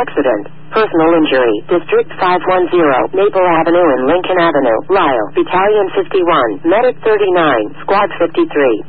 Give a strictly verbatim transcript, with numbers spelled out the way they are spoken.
accident. Personal injury. District five one zero, Maple Avenue and Lincoln Avenue, Lyle. Battalion fifty-one, Medic thirty-nine, Squad fifty-three.